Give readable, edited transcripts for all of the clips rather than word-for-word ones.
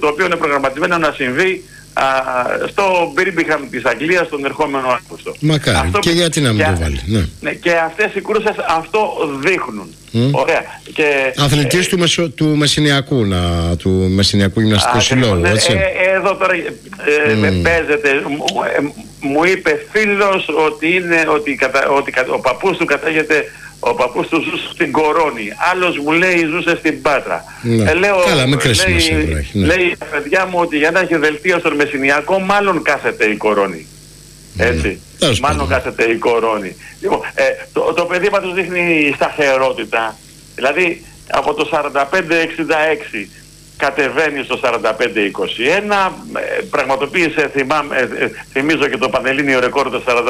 το οποίο είναι προγραμματισμένο να συμβεί στο Birmingham της Αγγλίας τον ερχόμενο Αύγουστο. Μακάρι. Αυτό, και γιατί να μην το βάλει. Ναι, και αυτές οι κρούσες αυτό δείχνουν. Ωραία. Αθλητής του Μεσσηνιακού, του Μεσσηνιακού Γυμναστικού Συλλόγου. Εδώ τώρα παίζεται. Μου είπε φίλος ότι ο παππούς του κατάγεται. Ο παππούς του ζούσε στην Κορώνη. Άλλος μου λέει ζούσε στην Πάτρα. Λέω, καλά, μικρή σημασία. Λέει παιδιά μου ότι για να έχει δελτίο στον Μεσσηνιακό μάλλον κάθεται η Κορώνη. Έτσι. Μάλλον κάθεται η Κορώνη. Λοιπόν, το παιδί μας δείχνει σταθερότητα. Δηλαδή από το 45-66 κατεβαίνει στο 45-21, πραγματοποίησε, θυμίζω και το πανελλήνιο ρεκόρ το 44-88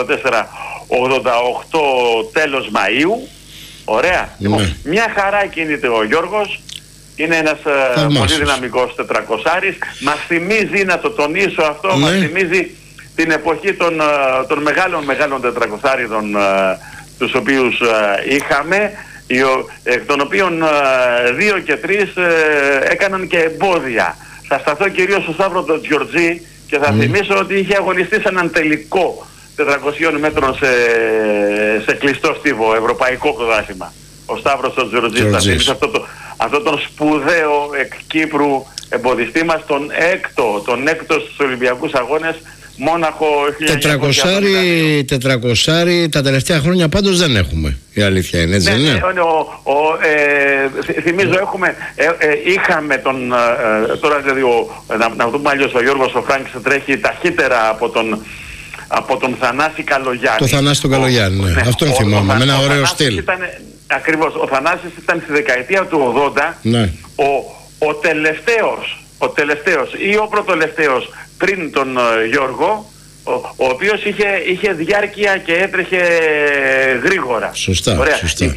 τέλος Μαΐου. Ωραία. Λοιπόν, μια χαρά κινείται ο Γιώργος, είναι ένας πολύ δυναμικός τετρακοσάρης. Μας θυμίζει, να το τονίσω αυτό, μας θυμίζει την εποχή των μεγάλων τετρακοσάριδων τους οποίους είχαμε, εκ των οποίων 2 και 3 έκαναν και εμπόδια. Θα σταθώ κυρίως στο Σταύρο τον Τζιορτζή και θα θυμίσω ότι είχε αγωνιστεί σε έναν τελικό 400 μέτρων σε κλειστό στίβο, ευρωπαϊκό πρωτάθλημα. Ο Σταύρος τον Τζιορτζή θα θυμίσει αυτό τον σπουδαίο εκ Κύπρου εμποδιστή μας, τον έκτο στους Ολυμπιακούς Αγώνες, Μόναχο 400 τα τελευταία χρόνια πάντως δεν έχουμε. Η αλήθεια είναι, έτσι δεν είναι? Θυμίζω είχαμε τώρα δηλαδή να δούμε αλλιώς, ο Γιώργος ο Φράγκης τρέχει ταχύτερα από τον Θανάση Καλογιάννη. Το Θανάση τον Καλογιάννη, ναι. Αυτόν θυμάμαι, με ένα ωραίο στυλ. Ακριβώς, ο Θανάσης ήταν στη δεκαετία του 80 ο τελευταίος ή ο προτελευταίος πριν τον Γιώργο, ο οποίος είχε διάρκεια και έτρεχε γρήγορα. Σωστά. Ωραία. Σωστά.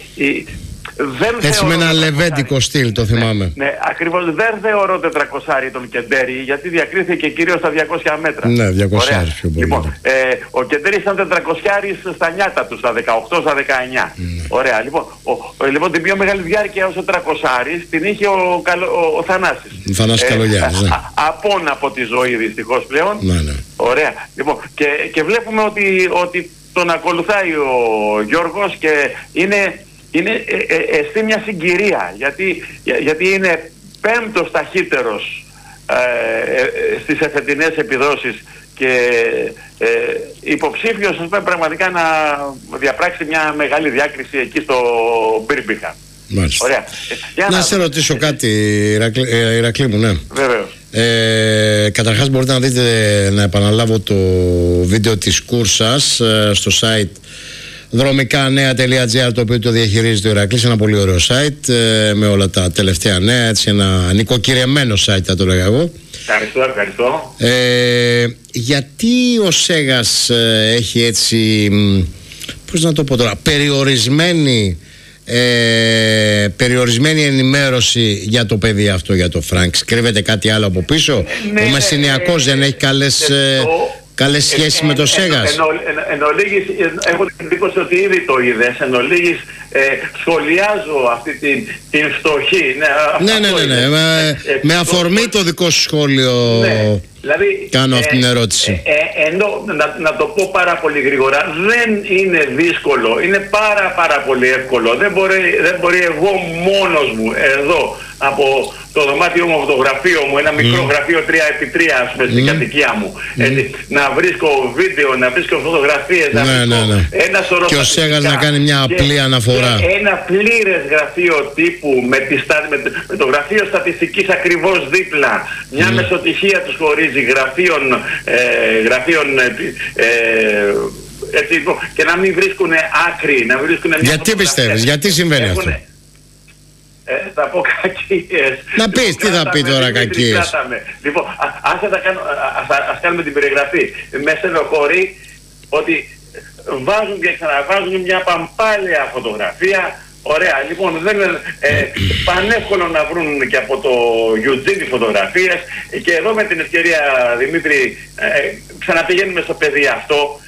Έτσι με ένα λεβέντικο στυλ, το θυμάμαι. Ναι, ακριβώς. Δεν θεωρώ τετρακοσάρι τον Κεντέρι, γιατί διακρίθηκε κυρίως στα 200 μέτρα. Ναι, 200 πιο πολύ. Λοιπόν, ο Κεντέρι ήταν τετρακοσιάρης στα νιάτα του, στα 18, στα 19. Ωραία. Λοιπόν, την πιο μεγάλη διάρκεια ως τετρακοσάρης την είχε ο Θανάσης. Ο Θανάσης Καλογιάννης, ναι. Απόν από τη ζωή δυστυχώς πλέον. Ναι. Ωραία. Λοιπόν, και βλέπουμε ότι τον ακολουθάει ο Γιώργος και είναι εστί μια συγκυρία, γιατί είναι 5ος ταχύτερος στις εφετινές επιδόσεις και υποψήφιος πραγματικά να διαπράξει μια μεγάλη διάκριση εκεί στο Birmingham. Μάλιστα. Ωραία. Να σε ρωτήσω κάτι, Ηρακλή μου, ναι. Βεβαίως. Καταρχάς μπορείτε να δείτε, να επαναλάβω το βίντεο της κούρσας στο site δρομικανέα.gr, το οποίο το διαχειρίζεται ο Ηρακλής, ένα πολύ ωραίο site με όλα τα τελευταία νέα, έτσι ένα νοικοκυρεμένο site θα το λέγα εγώ. Ευχαριστώ. Γιατί ο Σέγας έχει έτσι, πώς να το πω τώρα, περιορισμένη ενημέρωση για το παιδί αυτό, για το Φρανκς? Κρύβεται κάτι άλλο από πίσω? Ο Μεσσηνιακός δεν έχει καλές σχέσεις με το Σέγας? Εν ολίγης, έχω την εντύπωση ότι ήδη το είδες. Εν ολίγης, σχολιάζω αυτή την φτωχή. Ναι. Με αφορμή το δικό σου σχόλιο, δηλαδή, κάνω αυτή την ερώτηση. Να το πω πάρα πολύ γρήγορα, δεν είναι δύσκολο, είναι πάρα πολύ εύκολο. Δεν μπορεί εγώ μόνος μου εδώ από το δωμάτιο μου, από το γραφείο μου, ένα μικρό γραφείο 3x3 στην κατοικία μου, να βρίσκω βίντεο, να βρίσκω φωτογραφίες, να βρίσκω ένα σωρό. Και ο Σέγας να κάνει μια απλή αναφορά. Ένα πλήρες γραφείο τύπου με το γραφείο στατιστικής ακριβώς δίπλα. Μια μεσοτυχία τους χωρίζει γραφείων έτσι, και να μην βρίσκουν άκρη, να βρίσκουν. Γιατί πιστεύεις, γιατί συμβαίνει αυτό? Θα πω κακίες. Να πεις, τι θα πει τώρα κακίες? Λοιπόν, ας κάνουμε την περιγραφή. Με στενοχωρεί ότι βάζουν και ξαναβάζουν μια παμπάλαια φωτογραφία. Ωραία, λοιπόν, δεν είναι πανεύκολο να βρουν και από το Eugene φωτογραφίες. Και εδώ με την ευκαιρία, Δημήτρη, ξαναπηγαίνουμε στο παιδί αυτό.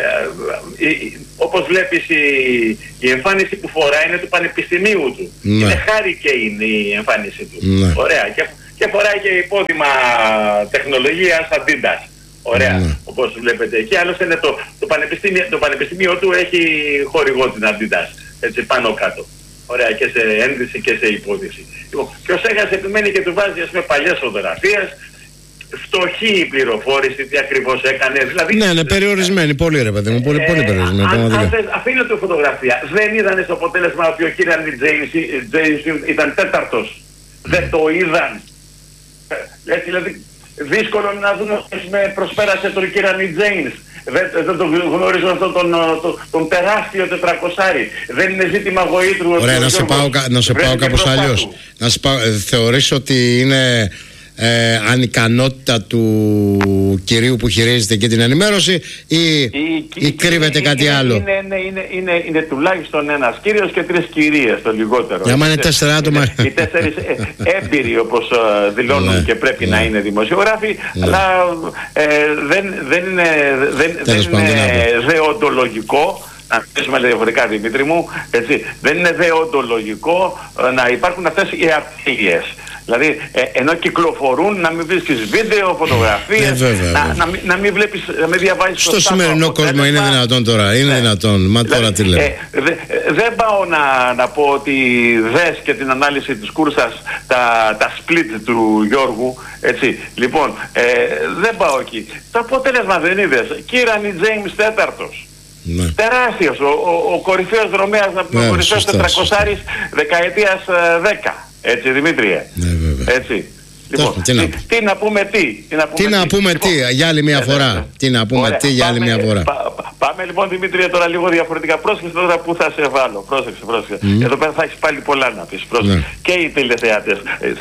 Όπως βλέπεις, η εμφάνιση που φοράει είναι του πανεπιστημίου του. Είναι χάρη και είναι η εμφάνιση του. Ωραία. και φοράει και υπόδημα τεχνολογίας Adidas. Ωραία, όπως βλέπετε εκεί. Άλλωστε είναι το πανεπιστήμιο του έχει χορηγό την Adidas, έτσι πάνω κάτω. Ωραία, και σε ένδυση και σε υπόδειξη. Και ο Σέγας επιμένει και του βάζει με παλιές φωτογραφίες, φτωχή η πληροφόρηση, τι ακριβώς έκανε. Δηλαδή, ναι, περιορισμένη, πολύ ρε παιδί μου, πολύ περιορισμένη. Αν αφήνεται φωτογραφία, δεν είδανε στο αποτέλεσμα ότι ο Κίραν Τζέιμς ήταν τέταρτος. Δεν το είδαν. Δηλαδή, δύσκολο να δουν ότι προσπέρασε τον Κίραν Τζέιμς. Δεν τον γνωρίζω αυτόν τον τεράστιο 400άρη. Δεν είναι ζήτημα γοήτρου. Ωραία, να σε πάω κάπως αλλιώς. Θεωρείς ότι είναι ανικανότητα του κυρίου που χειρίζεται και την ενημέρωση ή κρύβεται κάτι άλλο? Είναι τουλάχιστον ένας κύριος και 3 κυρίες το λιγότερο. Για μένα είναι 4 άτομα. Οι 4 έμπειροι όπως δηλώνουν και πρέπει να είναι δημοσιογράφοι, αλλά δεν είναι δεοντολογικό. Να πέσουμε διαφορετικά, Δημήτρη μου, έτσι, δεν είναι δεοντολογικό να υπάρχουν αυτές οι αρτήλειες. Δηλαδή, ενώ κυκλοφορούν, να μην βρίσκεις βίντεο, φωτογραφίες, να μην βλέπεις, να μην διαβάζεις στο σημερινό κόσμο είναι δυνατόν τώρα, είναι δυνατόν, μα τώρα τι λέμε. Δεν πάω να πω ότι δες και την ανάλυση της Κούρσας τα split του Γιώργου, έτσι. Λοιπόν, δεν πάω εκεί. Το αποτέλεσμα δεν είδες. Κίραν Τζέιμς τέταρτος. Ναι. Τεράστιος, ο κορυφαίος δρομέας, ο κορυφαίος 400άρης δεκαετίας 10. Έτσι, Δημήτριε. Ναι, έτσι. Λοιπόν, τι να πούμε για άλλη μια φορά. Τι να πούμε για άλλη μια φορά. Πάμε λοιπόν, Δημήτρη, τώρα λίγο διαφορετικά. Πρόσεξε τώρα που θα σε βάλω. Πρόσεξε. Εδώ πέρα θα έχεις πάλι πολλά να πεις. Και οι τηλεθεατές.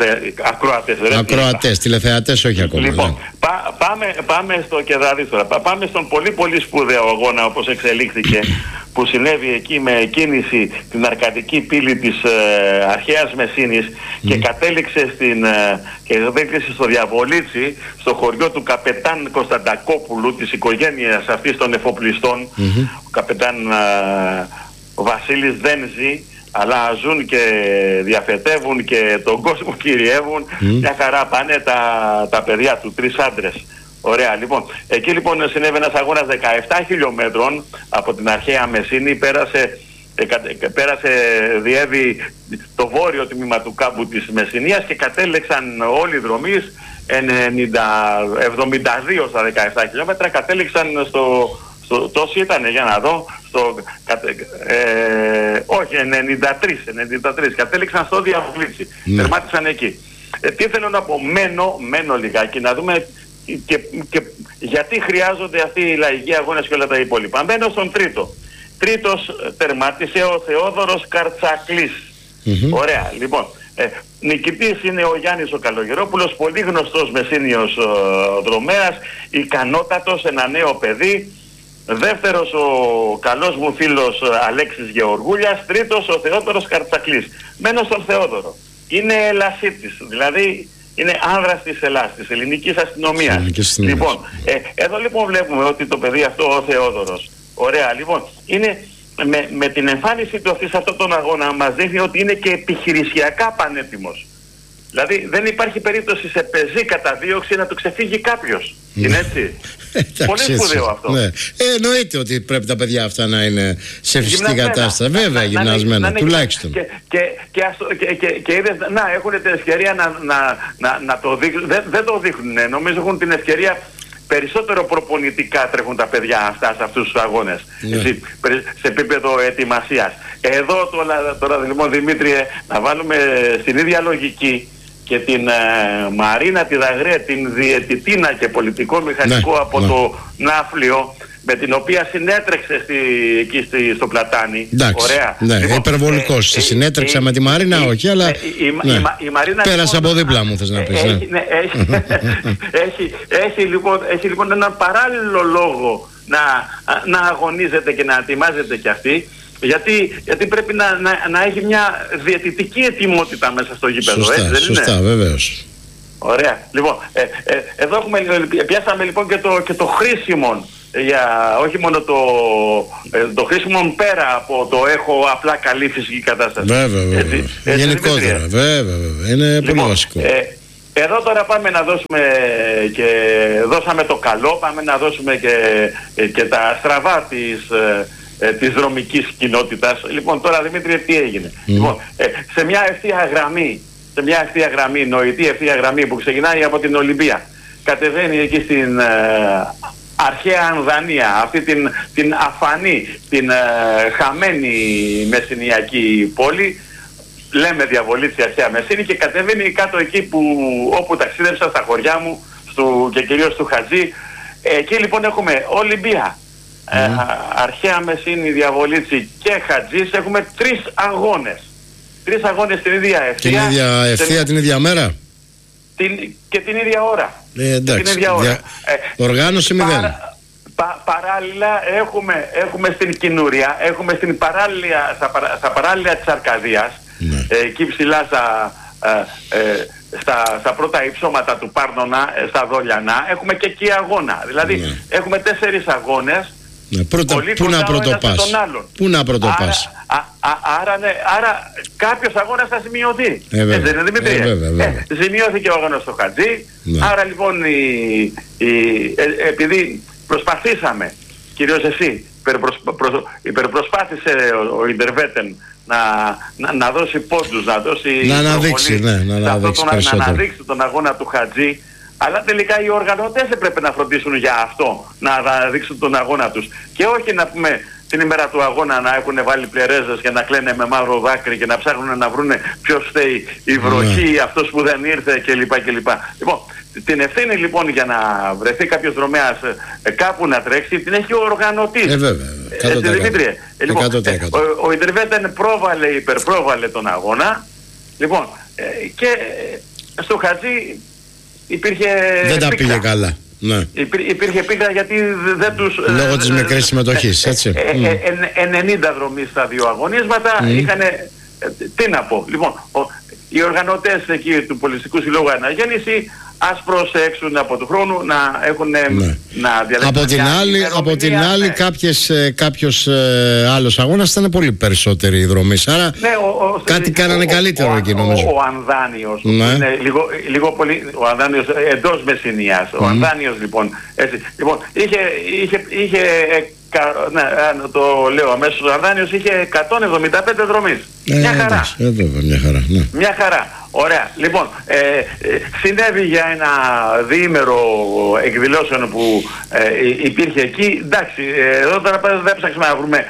Ακροατές, τηλεθεατές όχι ακόμα. Λοιπόν, πάμε στο Κεδάδης τώρα. Πάμε στον πολύ σπουδαίο αγώνα όπως εξελίχθηκε, που συνέβη εκεί με κίνηση την αρκαδική πύλη της αρχαίας Μεσίνης και κατέληξε στο Διαβολίτσι, στο χωριό του καπετάν Κωνσταντακόπουλου, της οικογένειας αυτής των εφοπλιστών. Ο καπετάν Βασίλης Δένζη, αλλά ζουν και διαφετεύουν και τον κόσμο κυριεύουν. Μια χαρά πάνε τα παιδιά του, 3 άντρες. Ωραία, λοιπόν. Εκεί λοιπόν συνέβη ένας αγώνας 17 χιλιόμετρων από την αρχαία Μεσίνη, διέβη το βόρειο τμήμα του κάμπου της Μεσσηνίας και κατέληξαν όλοι οι δρομείς 72 στα 17 χιλιόμετρα, κατέληξαν τόσοι ήταν, για να δω, όχι, 93, κατέληξαν στο Διαβολίτσι, τερμάτισαν εκεί. Τι θέλω να πω, μένω λιγάκι, να δούμε και γιατί χρειάζονται αυτοί οι λαϊκοί αγώνες και όλα τα υπόλοιπα. Μένω στον τρίτος τερμάτισε ο Θεόδωρος Καρτσακλής. Ωραία, λοιπόν. Νικητής είναι ο Γιάννης ο Καλογερόπουλος, πολύ γνωστός Μεσσήνιος δρομέας, ικανότατος, ένα νέο παιδί. Δεύτερος ο καλός μου φίλος Αλέξης Γεωργούλιας. Τρίτος ο Θεόδωρος Καρτσακλής. Μένω στον Θεόδωρο. Είναι Ελασίτης, δηλαδή είναι άνδρας της Ελλάς, της ελληνικής αστυνομίας. Λοιπόν, εδώ λοιπόν βλέπουμε ότι το παιδί αυτό, ο Θεόδωρος, ωραία, λοιπόν, είναι με την εμφάνιση του αυτή σε αυτόν τον αγώνα μας δείχνει ότι είναι και επιχειρησιακά πανέτοιμος. Δηλαδή δεν υπάρχει περίπτωση σε πεζή καταδίωξη να του ξεφύγει κάποιος. Είναι έτσι. Πολύ σπουδαίο αυτό. Ναι. Εννοείται ότι πρέπει τα παιδιά αυτά να είναι σε φυσική κατάσταση. Βέβαια γυμνασμένα, τουλάχιστον. Και είδες, να έχουν την ευκαιρία να το δείχνουν. Δεν το δείχνουν. Νομίζω έχουν την ευκαιρία. Περισσότερο προπονητικά τρέχουν τα παιδιά αυτά σε αυτούς τους αγώνες, σε επίπεδο ετοιμασίας. Εδώ τώρα λοιπόν, Δημήτριε, να βάλουμε στην ίδια λογική και την Μαρίνα τη Δαγρέ, την διαιτητήνα και πολιτικό μηχανικό από το Ναύπλιο, με την οποία συνέτρεξε εκεί στο Πλατάνι. Εντάξει, ωραία. Ναι, λοιπόν, υπερβολικός. Συνέτρεξα με τη Μαρίνα, όχι, αλλά η Μαρίνα πέρασε από δίπλα μου, θες να πεις. Έχει λοιπόν έναν παράλληλο λόγο να αγωνίζεται και να ετοιμάζεται κι αυτή, γιατί πρέπει να έχει μια διαιτητική ετοιμότητα μέσα στο γήπεδο. Σωστά, βεβαίως. Ωραία. Λοιπόν, εδώ πιάσαμε λοιπόν και το χρήσιμο, όχι μόνο το χρήσιμο πέρα από το έχω απλά καλή φυσική κατάσταση. Βέβαια. Γενικότερα, βέβαια. Είναι πολύ βασικό. Εδώ τώρα πάμε να δώσουμε και δώσαμε το καλό, πάμε να δώσουμε και τα στραβά της δρομικής κοινότητας. Λοιπόν, τώρα Δημήτρη, τι έγινε? Λοιπόν, σε μια ευθεία γραμμή, νοητή ευθεία γραμμή που ξεκινάει από την Ολυμπία, κατεβαίνει εκεί στην αρχαία Ανδανία, αυτή την αφανή, την χαμένη μεσσηνιακή πόλη, λέμε Διαβολίτσι αρχαία Μεσσήνη, και κατεβαίνει κάτω εκεί όπου ταξίδεψα στα χωριά μου και κυρίως του Χατζή. Εκεί λοιπόν έχουμε Ολυμπία, αρχαία Μεσσήνη, Διαβολίτσι και Χατζής. Έχουμε 3 αγώνες. 3 αγώνες την ίδια ευθεία. Την ίδια ευθεία, την ίδια μέρα. Και την ίδια ώρα. Εντάξει. Την ίδια ώρα. Οργάνωση μηδέν. Παράλληλα έχουμε στην Κινούρια, έχουμε στα παράλληλα της Αρκαδίας, εκεί ψηλά στα πρώτα υψώματα του Πάρνονα, στα Δόλιανα, έχουμε και εκεί αγώνα. Δηλαδή έχουμε 4 αγώνες. Πού να πρωτοπάς? Πού να πρωτοπάς? Άρα κάποιος αγώνας θα σημειωθεί. Δεν είναι, Δημήτρη? Σημειώθηκε ο αγώνας στο Χατζή. Άρα λοιπόν επειδή προσπαθήσαμε, κυρίως εσύ υπερπροσπάθησε ο Ιντερβέτεν να δώσει πόντους, να αναδείξει τον αγώνα του Χατζή, αλλά τελικά οι οργανωτές έπρεπε να φροντίσουν για αυτό, να αναδείξουν τον αγώνα τους, και όχι να πούμε την ημέρα του αγώνα να έχουν βάλει πλερέζες και να κλαίνε με μαύρο δάκρυ και να ψάχνουν να βρούνε ποιος φταίει, η βροχή, αυτός που δεν ήρθε κλπ. Λοιπόν, την ευθύνη λοιπόν για να βρεθεί κάποιος δρομέας κάπου να τρέξει, την έχει ο οργανωτής. Βέβαια. Λοιπόν, ο Ιντερβέτεν υπερπρόβαλε τον αγώνα. Λοιπόν, και στο Χατζή δεν τα πήγε καλά. Ναι. Υπήρχε πίκρα γιατί δεν τους... Λόγω της μικρής συμμετοχής, έτσι. 90 δρομείς στα 2 αγωνίσματα είχαν... Τι να πω. Λοιπόν, οι οργανωτές εκεί του Πολιστικού Συλλόγου Αναγέννηση ας προσέξουν από του χρόνου να έχουν να διαλέξουν. Από την άλλη κάποιος άλλος αγώνας ήταν πολύ περισσότεροι οι δρομείς. Άρα κάτι κάνανε καλύτερο εκεί, νομίζω. Ο Ανδάνιος είναι λίγο πολύ... Ο Ανδάνιος εντός Μεσσηνίας. Ο Ανδάνιος λοιπόν, έτσι, λοιπόν είχε το λέω αμέσως, ο Ανδάνιος είχε 175 δρομείς. Μια χαρά. Μια χαρά. Ωραία. Λοιπόν, συνέβη για ένα διήμερο εκδηλώσεων που υπήρχε εκεί. Εντάξει, εδώ τώρα δεν ψάξουμε να βρούμε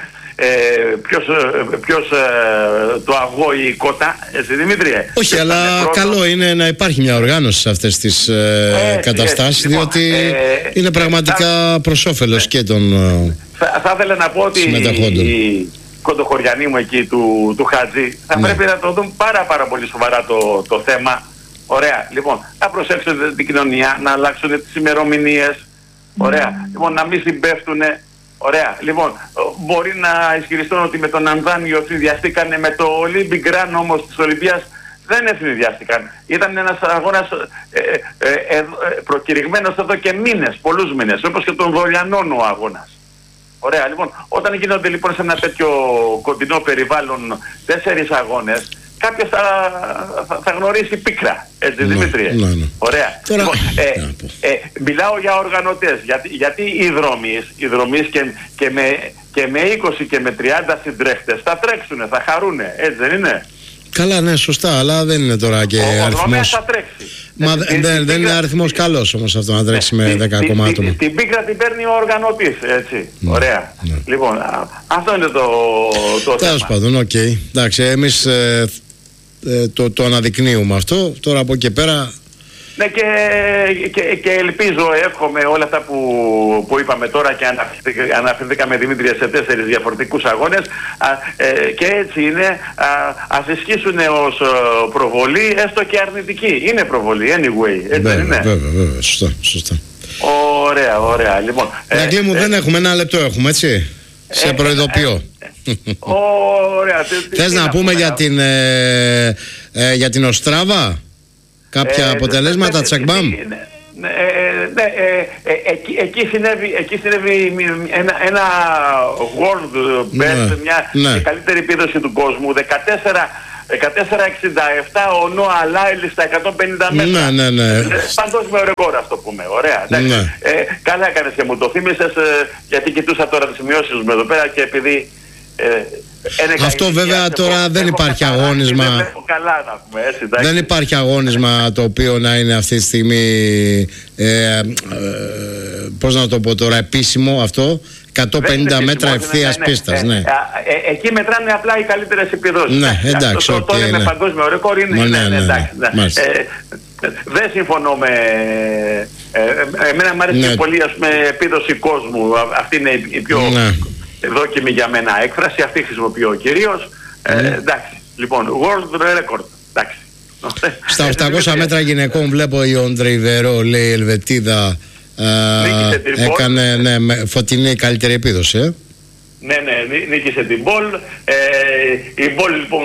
ποιος το αυγό ή η κότα, έτσι Δημήτριε? Όχι, αλλά καλό είναι να υπάρχει μια οργάνωση σε αυτές τις καταστάσεις, διότι είναι πραγματικά προς όφελος και των θα ήθελα να πω ότι οι κοντοχωριανοί μου εκεί του Χατζή θα πρέπει να το δουν πάρα πολύ σοβαρά το θέμα. Ωραία. Λοιπόν, να προσέξουν την κοινωνία, να αλλάξουν τις ημερομηνίες. Ωραία. Λοιπόν, να μην συμπέφτουνε. Ωραία. Λοιπόν, μπορεί να ισχυριστούν ότι με τον Ανδάνιο συνδυαστήκανε, με το Olympic Grand όμως της Ολυμπίας δεν συνδυαστήκαν. Ήταν ένας αγώνας προκηρυγμένος εδώ και πολλούς μήνες, όπως και των Δολιανών ο αγώνας. Ωραία, λοιπόν, όταν γίνονται λοιπόν σε ένα τέτοιο κοντινό περιβάλλον 4 αγώνες, κάποιος θα γνωρίσει πίκρα, έτσι Δημήτριε? Ωραία. Λοιπόν, μιλάω για οργανωτές, γιατί οι δρομείς και με 20 και με 30 συντρέχτες θα τρέξουνε, θα χαρούνε, έτσι δεν είναι? Καλά, ναι, σωστά, αλλά δεν είναι τώρα και αριθμός. Θα τρέξει. Μα δεν είναι αριθμός καλός όμως αυτό να τρέξει με 10 ακόμα άτομα. Την πίκρα την παίρνει ο οργανωτής, έτσι. Ωραία. Λοιπόν, αυτό είναι το θέμα. Τέλος πάντων, οκ. Εντάξει, εμείς το αναδεικνύουμε αυτό. Τώρα από εκεί πέρα... Ναι, και ελπίζω, εύχομαι όλα αυτά που είπαμε τώρα και αναφερθήκαμε, Δημήτρη, σε 4 διαφορετικούς αγώνες, και έτσι είναι, ας ισχύσουν ως προβολή, έστω και αρνητική. Είναι προβολή, anyway, έτσι δεν είναι? Βέβαια, σωστά. Ωραία. Λοιπόν, Αγγλί μου, δεν έχουμε, 1 λεπτό έχουμε, έτσι. Σε προειδοποιώ. Ωραία. Θες να πούμε για την Οστράβα? Κάποια αποτελέσματα, Τσακμπάμ? Εκεί συνέβη ένα world best, μια καλύτερη επίδοση του κόσμου. 14 14.67 ο Νόα Λάιλι στα 150 μέτρα. Ναι. Παγκόσμιο ρεκόρ αυτό που πούμε. Ωραία. Ναι. Καλά έκανες και μου το θύμισες, γιατί κοιτούσα τώρα τις σημειώσεις μου εδώ πέρα και επειδή... αυτό βέβαια τώρα δεν υπάρχει αγώνισμα. Δεν υπάρχει αγώνισμα το οποίο να είναι αυτή τη στιγμή, πώς να το πω τώρα, επίσημο αυτό. 150 μέτρα ευθείας πίστας. Ναι. Εκεί μετράνε απλά οι καλύτερες επιδόσεις. Ναι, εντάξει. Το είναι με παγκόσμιο ρεκόρ. Εντάξει. Δεν συμφωνώ με... Εμένα μου αρέσει πολύ, ας πούμε, επίδοση κόσμου. Αυτή είναι η πιο δόκιμη για μένα έκφραση. Αυτή χρησιμοποιώ κυρίως. Εντάξει. Λοιπόν, world record. Εντάξει. Στα 800 μέτρα γυναικών βλέπω η Οντρεϊβερό, λέει η Ελβετίδα, έκανε φωτεινή καλύτερη επίδοση. Ναι, νίκησε την Μπολ. Η Μπολ λοιπόν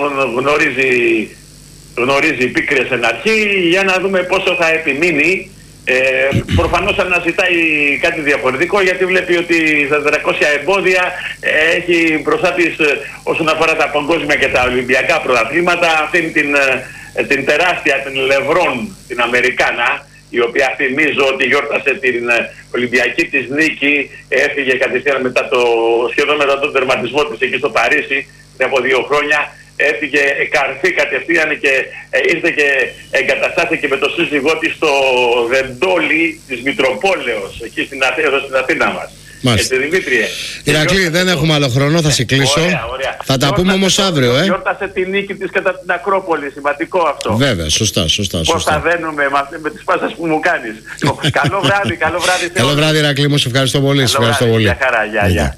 γνωρίζει πίκρες εν αρχή. Για να δούμε πόσο θα επιμείνει. Προφανώς αναζητάει κάτι διαφορετικό, γιατί βλέπει ότι στα 400 εμπόδια έχει μπροστά της, όσον αφορά τα παγκόσμια και τα Ολυμπιακά πρωταθλήματα, αυτήν την τεράστια, την Λεβρόν, την Αμερικάνα, η οποία θυμίζω ότι γιόρτασε την Ολυμπιακή της νίκη, έφυγε κατευθείαν σχεδόν μετά τον τερματισμό της εκεί στο Παρίσι, πριν από 2 χρόνια. Έφυγε καρφί κατευθείαν και ήρθε και εγκαταστάθηκε με το σύζυγό της στο Δεντόλι της Μητροπόλεως, εκεί στην Αθήνα μας. Μάλιστα. Δημήτριε. Ηρακλή, δεν έχουμε άλλο χρόνο, θα σε κλείσω. Ωραία. Θα τα πούμε όμως αύριο. Γιόρτασε τη νίκη της κατά την Ακρόπολη, σημαντικό αυτό. Βέβαια, σωστά. Πώς θα δένουμε με τις πάσες που μου κάνεις. Καλό βράδυ. Καλό βράδυ, Ηρακλή μου, σε ευχαριστώ πολύ. Γεια χαρά, γεια.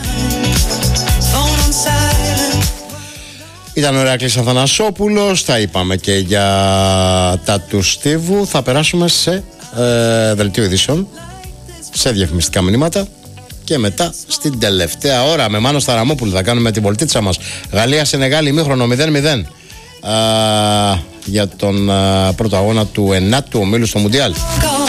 Ήταν ο Ηρακλής Αθανασόπουλος, τα είπαμε και για τα του Στίβου. Θα περάσουμε σε δελτίο ειδήσεων, σε διαφημιστικά μηνύματα και μετά στην τελευταία ώρα με Μάνο Σταραμόπουλο θα κάνουμε την πολιτίτσα μας. Γαλλία-Σενεγάλη, ημίχρονο 0-0 για τον πρώτο αγώνα του 9ου ομίλου στο Μουντιάλ.